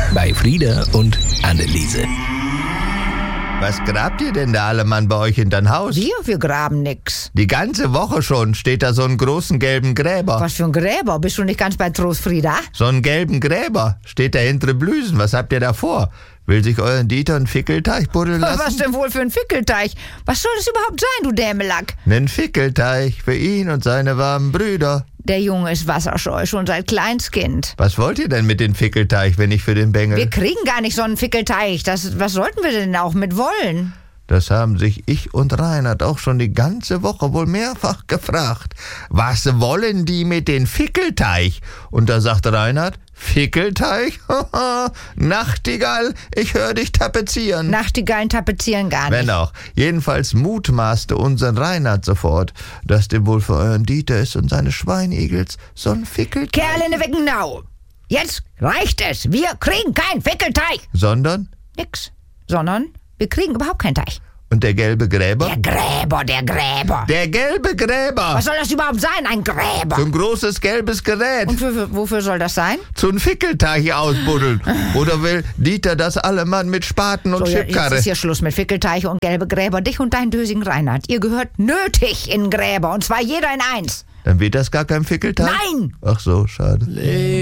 bei Frieda und Anneliese. Was grabt ihr denn da alle Mann bei euch in dein Haus? Wir graben nix. Die ganze Woche schon steht da so einen großen gelben Gräber. Was für ein Gräber? Bist du nicht ganz bei Trost, Frieda? So einen gelben Gräber steht da hinter Blüsen. Was habt ihr da vor? Will sich euren Dieter einen Fickelteich buddeln lassen? Was denn wohl für ein Fickelteich? Was soll das überhaupt sein, du Dämelack? Nen Fickelteich für ihn und seine warmen Brüder. Der Junge ist wasserscheu, schon seit Kleinstkind. Was wollt ihr denn mit dem Fickelteich, wenn nicht für den Bengel? Wir kriegen gar nicht so einen Fickelteich. Was sollten wir denn auch mit wollen? Das haben sich ich und Reinhard auch schon die ganze Woche wohl mehrfach gefragt. Was wollen die mit dem Fickelteich? Und da sagt Reinhard, Fickelteich? Nachtigall, ich höre dich tapezieren. Nachtigallen tapezieren gar nicht. Wenn auch. Jedenfalls mutmaßte unser Reinhard sofort, dass dem wohl für euren Dieter ist und seine Schweinigels so ein Fickelteich. Kerl in der Weckenau! Jetzt reicht es! Wir kriegen keinen Fickelteich! Sondern? Nix. Sondern wir kriegen überhaupt keinen Teich. Und der gelbe Gräber? Der Gräber. Der gelbe Gräber! Was soll das überhaupt sein, ein Gräber? So ein großes gelbes Gerät. Und wofür soll das sein? Zu einem Fickelteich ausbuddeln. Oder will Dieter das alle Mann mit Spaten und So, jetzt Schipkarre? ist hier Schluss mit Fickelteiche und gelbe Gräber. Dich und deinen dösigen Reinhard. Ihr gehört nötig in Gräber. Und zwar jeder in eins. Dann wird das gar kein Fickelteich? Nein! Ach so, schade.